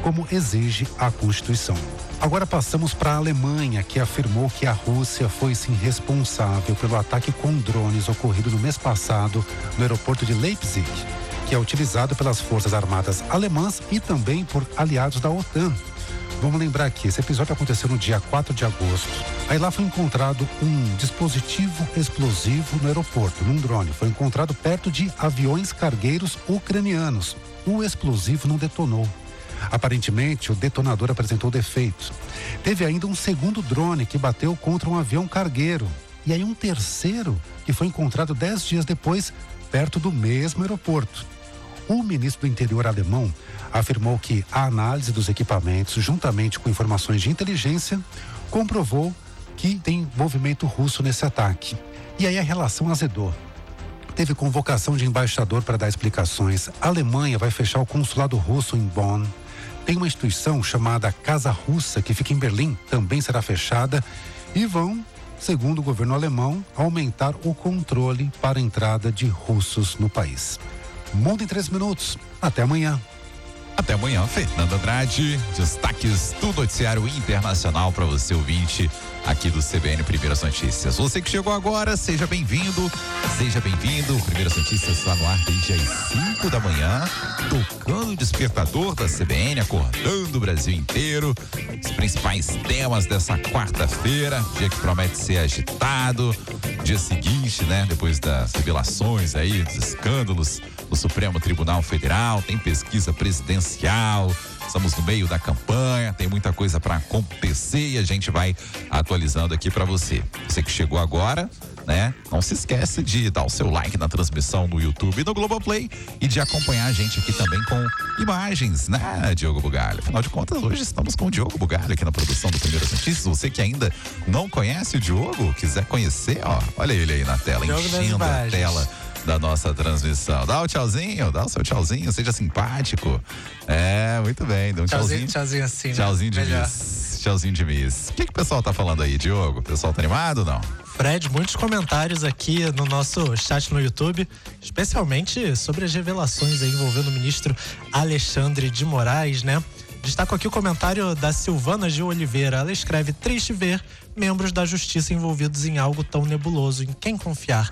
como exige a Constituição. Agora passamos para a Alemanha, que afirmou que a Rússia foi sim responsável pelo ataque com drones ocorrido no mês passado no aeroporto de Leipzig, que é utilizado pelas Forças Armadas alemãs e também por aliados da OTAN. Vamos lembrar que esse episódio aconteceu no dia 4 de agosto. Aí lá foi encontrado um dispositivo explosivo no aeroporto, num drone. Foi encontrado perto de aviões cargueiros ucranianos. O explosivo não detonou. Aparentemente, o detonador apresentou defeitos. Teve ainda um segundo drone que bateu contra um avião cargueiro. E aí um terceiro que foi encontrado 10 dias depois, perto do mesmo aeroporto. O ministro do Interior alemão afirmou que a análise dos equipamentos, juntamente com informações de inteligência, comprovou que tem envolvimento russo nesse ataque. E aí a relação azedou. Teve convocação de embaixador para dar explicações. A Alemanha vai fechar o consulado russo em Bonn. Tem uma instituição chamada Casa Russa, que fica em Berlim, também será fechada. E vão, segundo o governo alemão, aumentar o controle para a entrada de russos no país. Mundo em 3 minutos. Até amanhã. Até amanhã, Fernando Andrade. Destaques do noticiário internacional para você, ouvinte, aqui do CBN Primeiras Notícias. Você que chegou agora, seja bem-vindo, seja bem-vindo. Primeiras Notícias está no ar desde as 5 da manhã, tocando o despertador da CBN, acordando o Brasil inteiro. Os principais temas dessa quarta-feira, dia que promete ser agitado. Dia seguinte, né, depois das revelações aí, dos escândalos do Supremo Tribunal Federal, tem pesquisa presidencial, estamos no meio da campanha, tem muita coisa para acontecer e a gente vai atualizando aqui para você. Você que chegou agora, né? Não se esquece de dar o seu like na transmissão no YouTube e no Globoplay e de acompanhar a gente aqui também com imagens, né, Diogo Bugalho? Afinal de contas, hoje estamos com o Diogo Bugalho aqui na produção do Primeiras Notícias. Você que ainda não conhece o Diogo, quiser conhecer, ó, olha ele aí na tela, enchendo a tela da nossa transmissão. Dá o tchauzinho, dá o seu tchauzinho, seja simpático. É, muito bem, dá um tchauzinho. Tchauzinho assim, tchauzinho né? de miss. Tchauzinho de miss. O que o pessoal tá falando aí, Diogo? O pessoal tá animado ou não? Fred, muitos comentários aqui no nosso chat no YouTube, especialmente sobre as revelações aí envolvendo o ministro Alexandre de Moraes, né? Destaco aqui o comentário da Silvana Gil Oliveira. Ela escreve: triste ver membros da justiça envolvidos em algo tão nebuloso. Em quem confiar?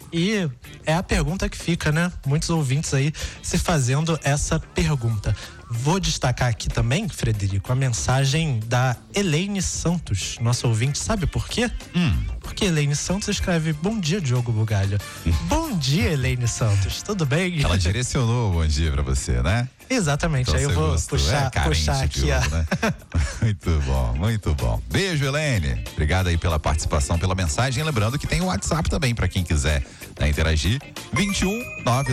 E é a pergunta que fica, né? Muitos ouvintes aí se fazendo essa pergunta. Vou destacar aqui também, Frederico, a mensagem da Elaine Santos, nossa ouvinte. Sabe por quê? Porque Elaine Santos escreve: bom dia, Diogo Bugalho. Bom dia, Elaine Santos. Tudo bem? Ela direcionou o bom dia pra você, né? Exatamente. Então aí eu vou puxar aqui Diogo, né? Muito bom, muito bom. Beijo, Elaine. Obrigado aí pela participação, pela mensagem. Lembrando que tem o WhatsApp também para quem quiser, né, interagir. 21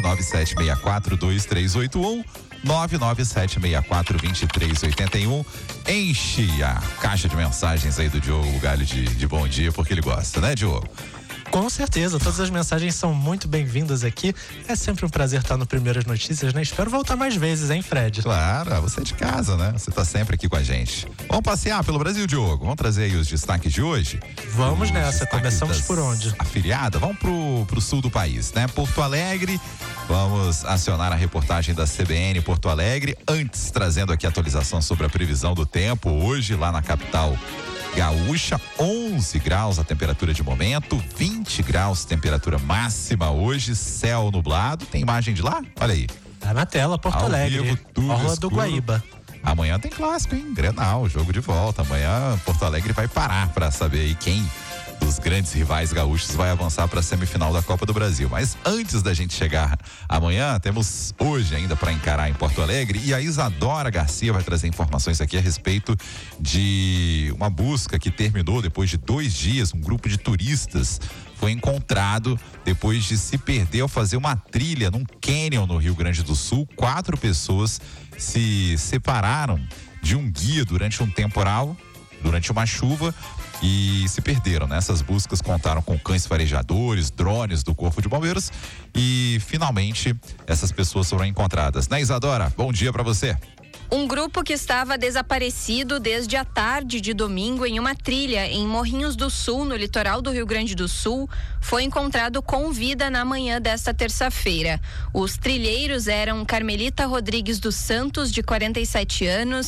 99764 2381 997642381. Enche a caixa de mensagens aí do Diogo Bugalho de bom dia, porque ele gosta, né, Diogo? Com certeza, todas as mensagens são muito bem-vindas aqui. É sempre um prazer estar no Primeiras Notícias, né? Espero voltar mais vezes, hein, Fred? Claro, você é de casa, né? Você tá sempre aqui com a gente. Vamos passear pelo Brasil, Diogo? Vamos trazer aí os destaques de hoje? Vamos nessa, começamos por onde? Afiliada, vamos pro sul do país, né? Porto Alegre, vamos acionar a reportagem da CBN Porto Alegre, antes trazendo aqui a atualização sobre a previsão do tempo, hoje lá na capital gaúcha, 11 graus a temperatura de momento, 20 graus temperatura máxima hoje, céu nublado. Tem imagem de lá? Olha aí. Tá na tela, Porto Alegre, Orla do Guaíba. Amanhã tem clássico, hein? Grenal, jogo de volta. Amanhã Porto Alegre vai parar para saber aí quem dos grandes rivais gaúchos vai avançar para a semifinal da Copa do Brasil. Mas antes da gente chegar amanhã, temos hoje ainda para encarar em Porto Alegre, e a Isadora Garcia vai trazer informações aqui a respeito de uma busca que terminou depois de 2 dias. Um grupo de turistas foi encontrado depois de se perder ao fazer uma trilha num cânion no Rio Grande do Sul. 4 pessoas se separaram de um guia durante um temporal, durante uma chuva, e se perderam. Essas buscas contaram com cães farejadores, drones do Corpo de Bombeiros, e finalmente essas pessoas foram encontradas. Né, Isadora? Bom dia para você. Um grupo que estava desaparecido desde a tarde de domingo em uma trilha em Morrinhos do Sul, no litoral do Rio Grande do Sul, foi encontrado com vida na manhã desta terça-feira. Os trilheiros eram Carmelita Rodrigues dos Santos, de 47 anos,